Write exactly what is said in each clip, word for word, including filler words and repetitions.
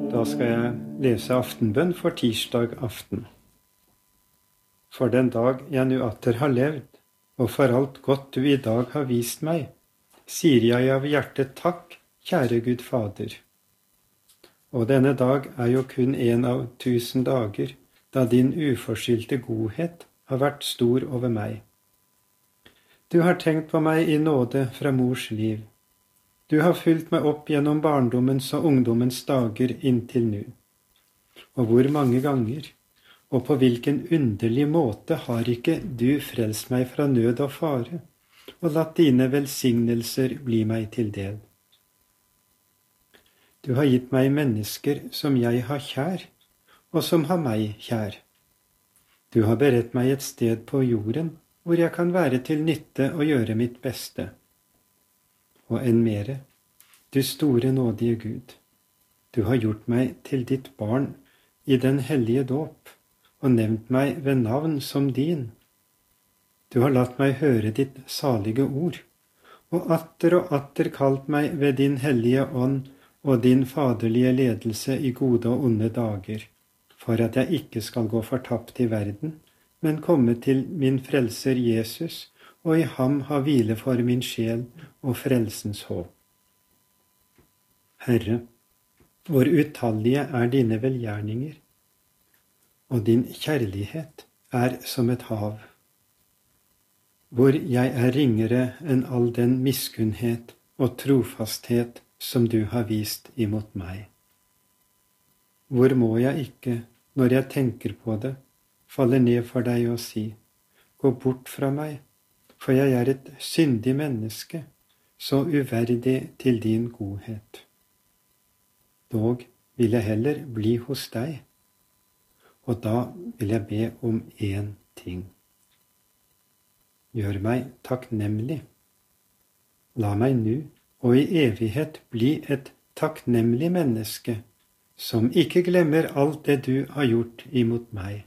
Da skal jeg lese aftenbønn for tirsdag aften. For den dag jeg nu atter har levd, og for alt godt du i dag har vist meg, sier jeg av hjertet takk, kjære Gud Fader. Og denne dag er jo kun en av tusen dager, da din uforskyldte godhet har vært stor over meg. Du har tenkt på meg i nåde fra mors liv. Du har fylt meg opp gjennom barndommens og ungdommens dager inntil nå. Og hvor mange ganger, og på hvilken underlig måte har ikke du frelst meg fra nød og fare, og latt dine velsignelser bli meg til del. Du har gitt meg mennesker som jeg har kjær, og som har meg kjær. Du har beredt meg et sted på jorden, hvor jeg kan være til nytte og gjøre mitt beste. Og enn mere, du store nådige Gud, du har gjort meg til ditt barn i den hellige dåp, og nevnt meg ved navn som din. Du har latt meg høre ditt salige ord, og atter og atter kalt meg ved din hellige ånd og din faderlige ledelse i gode og onde dager, for at jeg ikke skal gå fortapt i verden, men komme til min frelser Jesus, og i ham ha hvile for min sjel og frelsens håp. Herre, hvor utallige er dine velgjerninger, og din kjærlighet er som et hav. Hvor jeg er ringere enn all den miskunnhet og trofasthet som du har vist imot meg. Hvor må jeg ikke, når jeg tenker på det, falle ned for deg og si, gå bort fra meg, for jeg er et syndig menneske, så uverdig til din godhet. Dog vil jeg heller bli hos deg, og da vil jeg be om én ting. Gjør meg takknemlig. La meg nå og i evighet bli et takknemlig menneske, som ikke glemmer alt det du har gjort imot meg.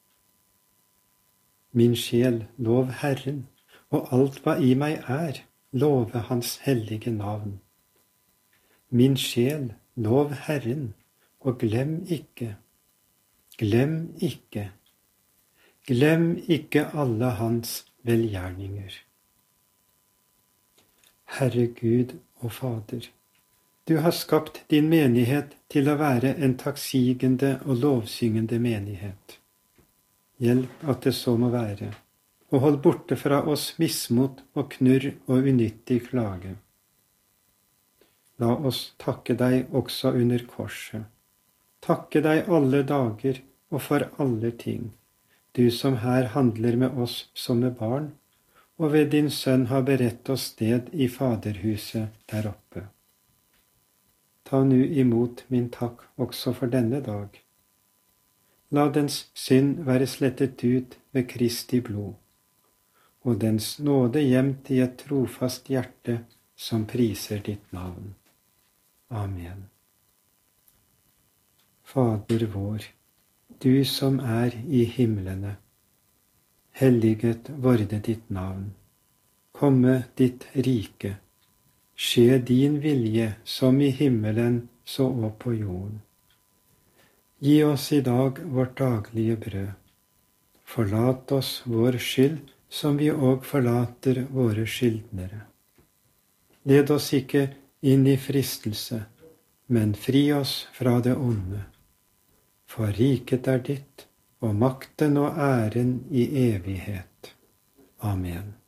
Min sjel, lov Herren, og alt hva i meg er, love hans hellige navn. Min sjel, lov Herren, og glem ikke, glem ikke, glem ikke alle hans velgjerninger. Herre Gud og Fader, du har skapt din menighet til å være en takksigende og lovsyngende menighet. Hjelp at det så må være, og hold borte fra oss mismot og knurr og unyttig klage. La oss takke deg også under korset. Takke deg alle dager og for alle ting, du som her handler med oss som med barn, og ved din sønn har beredt oss sted i faderhuset der oppe. Ta nu imot min takk også for denne dag. La dens synd være slettet ut ved Kristi blod, og dens nåde gjemt i et trofast hjerte som priser ditt navn. Amen. Fader vår, du som er i himlene, helliget vorde ditt navn. Komme ditt rike, skje din vilje som i himmelen så og på jorden. Gi oss i dag vårt daglige brød. Forlat oss vår skyld, som vi òg forlater våre skyldnere. Led oss ikke inn i fristelse, men fri oss fra det onde. For riket er ditt, og makten og æren i evighet. Amen.